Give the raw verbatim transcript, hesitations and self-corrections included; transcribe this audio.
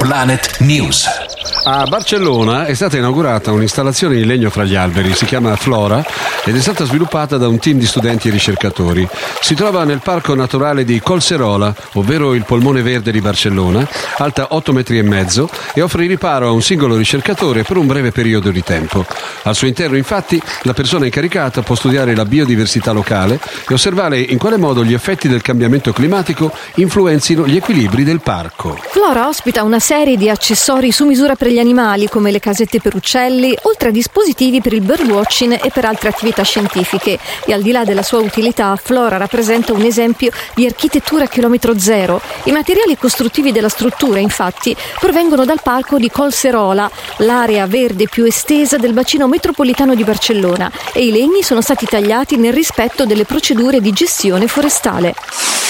Planet News. A Barcellona è stata inaugurata un'installazione in legno fra gli alberi, si chiama Flora ed è stata sviluppata da un team di studenti e ricercatori. Si trova nel parco naturale di Collserola, ovvero il polmone verde di Barcellona, alta otto metri e mezzo e offre riparo a un singolo ricercatore per un breve periodo di tempo. Al suo interno, infatti, la persona incaricata può studiare la biodiversità locale e osservare in quale modo gli effetti del cambiamento climatico influenzino gli equilibri del parco. Flora ospita una serie di accessori su misura per gli animali, come le casette per uccelli, oltre a dispositivi per il birdwatching e per altre attività scientifiche. E al di là della sua utilità, Flora rappresenta un esempio di architettura a chilometro zero. I materiali costruttivi della struttura, infatti, provengono dal parco di Collserola, l'area verde più estesa del bacino metropolitano di Barcellona, e i legni sono stati tagliati nel rispetto delle procedure di gestione forestale.